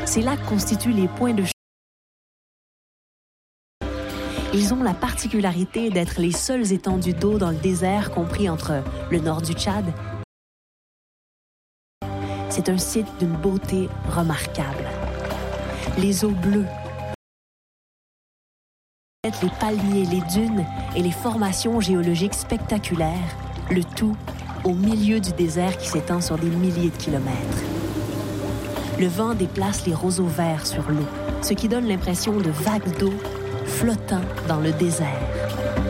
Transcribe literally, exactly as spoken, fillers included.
Ces lacs constituent les points de chute. Ils ont la particularité d'être les seules étendues d'eau dans le désert compris entre le nord du Tchad. C'est un site d'une beauté remarquable. Les eaux bleues, les palmiers, les dunes et les formations géologiques spectaculaires, le tout au milieu du désert qui s'étend sur des milliers de kilomètres. Le vent déplace les roseaux verts sur l'eau, ce qui donne l'impression de vagues d'eau flottant dans le désert.